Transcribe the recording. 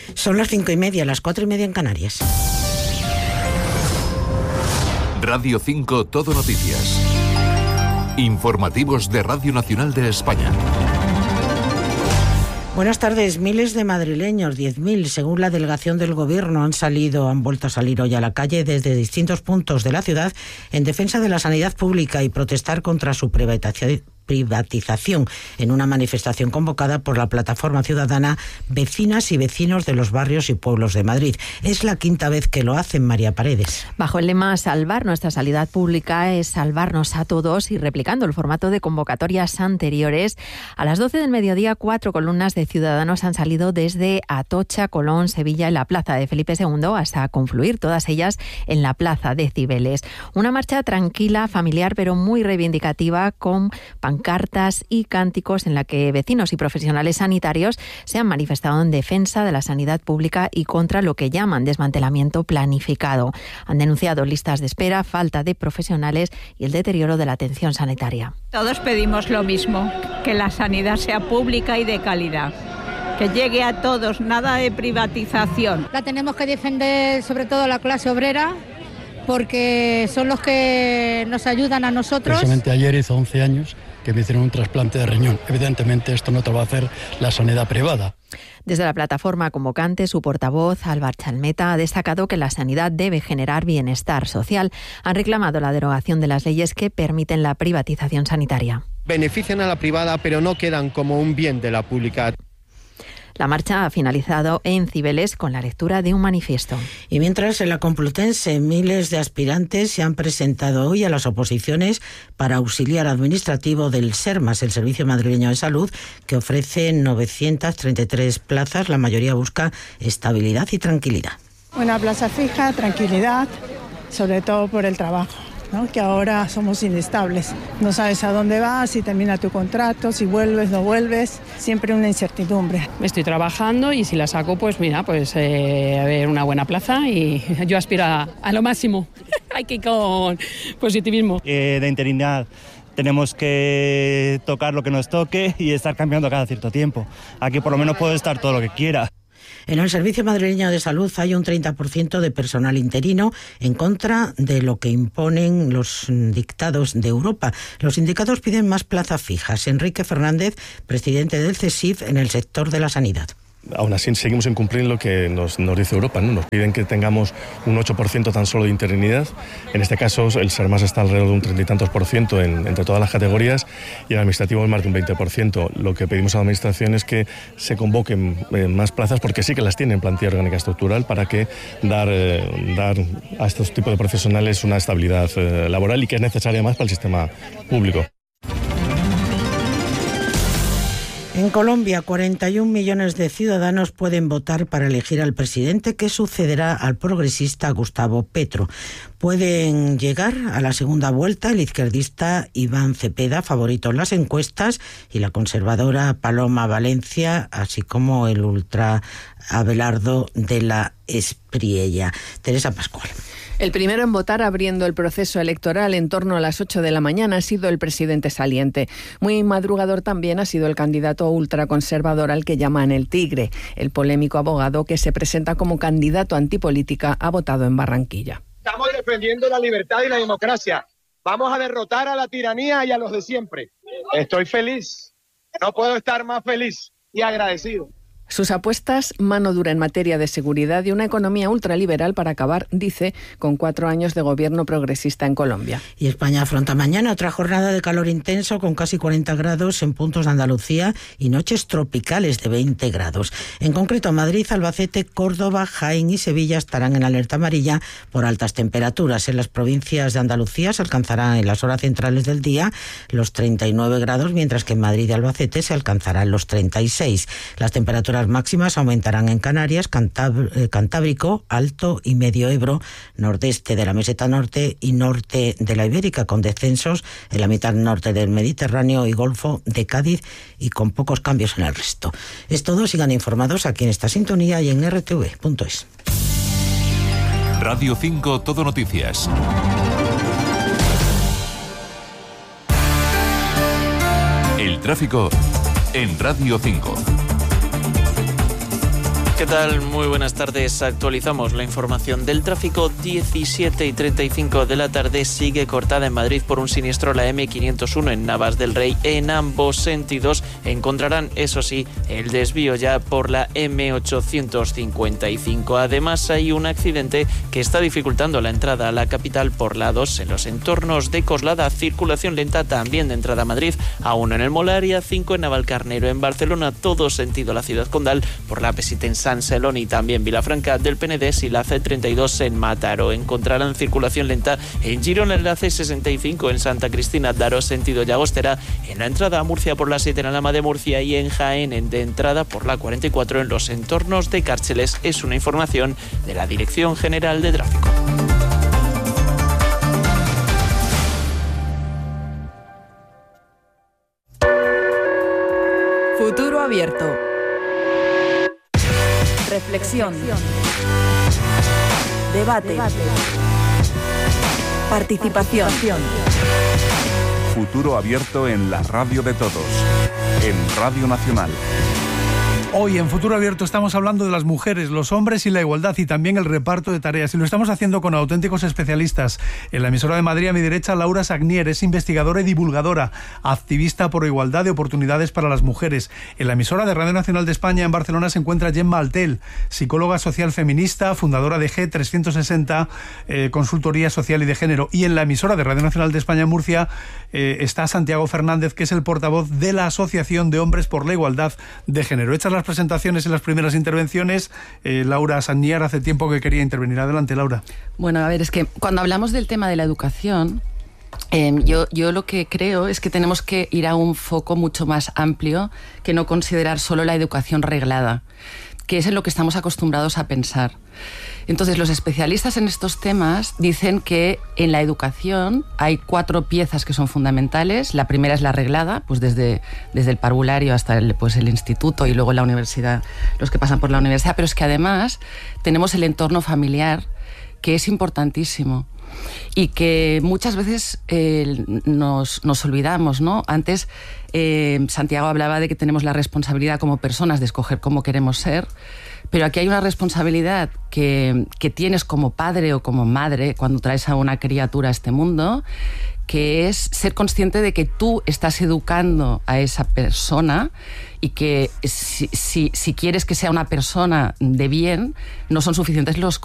Son las 5:30, las 4:30 en Canarias. Radio 5 Todo Noticias. Informativos de Radio Nacional de España. Buenas tardes. Miles de madrileños, 10.000, según la delegación del Gobierno, han vuelto a salir hoy a la calle desde distintos puntos de la ciudad en defensa de la sanidad pública y protestar contra su privatización en una manifestación convocada por la plataforma ciudadana Vecinas y Vecinos de los Barrios y Pueblos de Madrid. Es la quinta vez que lo hacen, María Paredes. Bajo el lema Salvar nuestra sanidad pública es salvarnos a todos, y replicando el formato de convocatorias anteriores, a las 12 del mediodía 4 columnas de ciudadanos han salido desde Atocha, Colón, Sevilla y la Plaza de Felipe II hasta confluir todas ellas en la Plaza de Cibeles. Una marcha tranquila, familiar, pero muy reivindicativa, con pancartas y cánticos en la que vecinos y profesionales sanitarios se han manifestado en defensa de la sanidad pública y contra lo que llaman desmantelamiento planificado. Han denunciado listas de espera, falta de profesionales y el deterioro de la atención sanitaria. Todos pedimos lo mismo, que la sanidad sea pública y de calidad, que llegue a todos, nada de privatización. La tenemos que defender, sobre todo la clase obrera, porque son los que nos ayudan a nosotros. Precisamente ayer hizo 11 años que me hicieron un trasplante de riñón. Evidentemente esto no te lo va a hacer la sanidad privada. Desde la plataforma convocante, su portavoz, Álvaro Chalmeta, ha destacado que la sanidad debe generar bienestar social. Han reclamado la derogación de las leyes que permiten la privatización sanitaria. Benefician a la privada, pero no quedan como un bien de la pública. La marcha ha finalizado en Cibeles con la lectura de un manifiesto. Y mientras, en la Complutense, miles de aspirantes se han presentado hoy a las oposiciones para auxiliar administrativo del SERMAS, el Servicio Madrileño de Salud, que ofrece 933 plazas. La mayoría busca estabilidad y tranquilidad. Una plaza fija, tranquilidad, sobre todo por el trabajo, ¿no? Que ahora somos inestables. No sabes a dónde vas, si termina tu contrato, si vuelves, no vuelves. Siempre una incertidumbre. Estoy trabajando y si la saco, pues mira, a ver una buena plaza, y yo aspiro a lo máximo. Hay que ir con positivismo. De interinidad tenemos que tocar lo que nos toque y estar cambiando cada cierto tiempo. Aquí por lo menos puedo estar todo lo que quiera. En el Servicio Madrileño de Salud hay un 30% de personal interino, en contra de lo que imponen los dictados de Europa. Los sindicatos piden más plazas fijas. Enrique Fernández, presidente del CESIF en el sector de la sanidad. Aún así seguimos incumpliendo lo que nos dice Europa, ¿no? Nos piden que tengamos un 8% tan solo de interinidad. En este caso el SERMAS está alrededor de un 30 y tantos % entre todas las categorías, y el administrativo es más de un 20%. Lo que pedimos a la administración es que se convoquen más plazas, porque sí que las tienen en plantilla orgánica estructural, para que dar a estos tipos de profesionales una estabilidad laboral, y que es necesaria más para el sistema público. En Colombia, 41 millones de ciudadanos pueden votar para elegir al presidente que sucederá al progresista Gustavo Petro. Pueden llegar a la segunda vuelta el izquierdista Iván Cepeda, favorito en las encuestas, y la conservadora Paloma Valencia, así como el ultra Abelardo de la Espriella. Teresa Pascual. El primero en votar, abriendo el proceso electoral en torno a las 8 de la mañana, ha sido el presidente saliente. Muy madrugador también ha sido el candidato ultraconservador al que llaman el Tigre. El polémico abogado, que se presenta como candidato antipolítica, ha votado en Barranquilla. Estamos defendiendo la libertad y la democracia. Vamos a derrotar a la tiranía y a los de siempre. Estoy feliz. No puedo estar más feliz y agradecido. Sus apuestas, mano dura en materia de seguridad y una economía ultraliberal para acabar, dice, con 4 años de gobierno progresista en Colombia. Y España afronta mañana otra jornada de calor intenso, con casi 40 grados en puntos de Andalucía y noches tropicales de 20 grados. En concreto, Madrid, Albacete, Córdoba, Jaén y Sevilla estarán en alerta amarilla por altas temperaturas. En las provincias de Andalucía se alcanzarán en las horas centrales del día los 39 grados, mientras que en Madrid y Albacete se alcanzarán los 36. Las temperaturas máximas aumentarán en Canarias, Cantábrico, Alto y Medio Ebro, nordeste de la meseta norte y norte de la Ibérica, con descensos en la mitad norte del Mediterráneo y Golfo de Cádiz, y con pocos cambios en el resto. Es todo. Sigan informados aquí en esta sintonía y en rtv.es. Radio 5 Todo Noticias. El tráfico en Radio 5. ¿Qué ¿Qué tal? Muy buenas tardes. Actualizamos la información del tráfico. 17:35 de la tarde. Sigue cortada en Madrid por un siniestro la M501 en Navas del Rey. En ambos sentidos encontrarán, eso sí, el desvío ya por la M855. Además, hay un accidente que está dificultando la entrada a la capital por la 2 en los entornos de Coslada. Circulación lenta también de entrada a Madrid. A1 en el Molar y A5 en Navalcarnero. En Barcelona, todo sentido la ciudad condal por la AP7 en San Celoni y también Vilafranca del Penedès y la C32 en Mataró. Encontrarán circulación lenta en Girona en la C65 en Santa Cristina Daró sentido Llagostera, en la entrada a Murcia por la 7 en Alhama de Murcia y en Jaén de entrada por la 44 en los entornos de Cárceles. Es una información de la Dirección General de Tráfico. Futuro abierto. Reflexión. Debate. Participación. Futuro abierto en la radio de todos. En Radio Nacional. Hoy en Futuro Abierto estamos hablando de las mujeres, los hombres y la igualdad y también el reparto de tareas. Y lo estamos haciendo con auténticos especialistas. En la emisora de Madrid, a mi derecha, Laura Sagnier, es investigadora y divulgadora, activista por igualdad de oportunidades para las mujeres. En la emisora de Radio Nacional de España, en Barcelona, se encuentra Gemma Altel, psicóloga social feminista, fundadora de G360, consultoría social y de género. Y en la emisora de Radio Nacional de España, en Murcia, está Santiago Fernández, que es el portavoz de la Asociación de Hombres por la Igualdad de Género. Hechas las presentaciones y las primeras intervenciones, Laura Sagnier hace tiempo que quería intervenir. Adelante, Laura. Bueno, a ver, es que cuando hablamos del tema de la educación, yo lo que creo es que tenemos que ir a un foco mucho más amplio que no considerar solo la educación reglada, que es en lo que estamos acostumbrados a pensar. Entonces, los especialistas en estos temas dicen que en la educación hay 4 piezas que son fundamentales. La primera es la reglada, pues desde el parvulario hasta el instituto y luego la universidad, los que pasan por la universidad, pero es que además tenemos el entorno familiar, que es importantísimo y que muchas veces nos olvidamos, ¿no? Antes Santiago hablaba de que tenemos la responsabilidad como personas de escoger cómo queremos ser, pero aquí hay una responsabilidad que tienes como padre o como madre cuando traes a una criatura a este mundo, que es ser consciente de que tú estás educando a esa persona y que si quieres que sea una persona de bien, no son suficientes los